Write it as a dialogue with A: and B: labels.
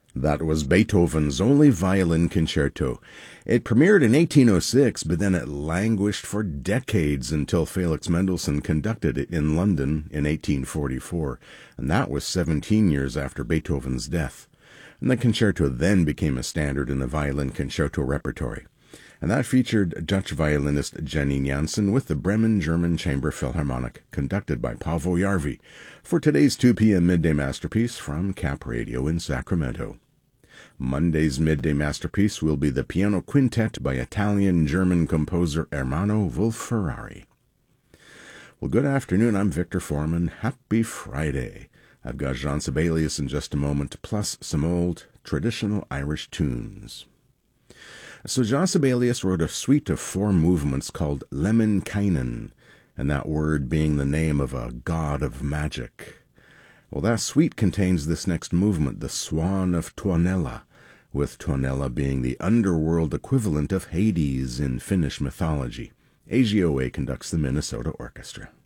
A: That was Beethoven's only violin concerto. It premiered in 1806, but then it languished for decades until Felix Mendelssohn conducted it in London in 1844, and that was 17 years after Beethoven's death. And the concerto then became a standard in the violin concerto repertory. And that featured Dutch violinist Janine Jansen with the Bremen German Chamber Philharmonic, conducted by Paavo Järvi, for today's 2 p.m. Midday Masterpiece from Cap Radio in Sacramento. Monday's Midday Masterpiece will be the Piano Quintet by Italian-German composer Ermanno Wolf-Ferrari. Well, good afternoon. I'm Victor Foreman. Happy Friday. I've got Jean Sibelius in just a moment, plus some old traditional Irish tunes. So Jean Sibelius wrote a suite of 4 movements called Lemminkainen, and that word being the name of a god of magic. Well, that suite contains this next movement, the Swan of Tuonela, with Tuonela being the underworld equivalent of Hades in Finnish mythology. AGOA conducts the Minnesota Orchestra.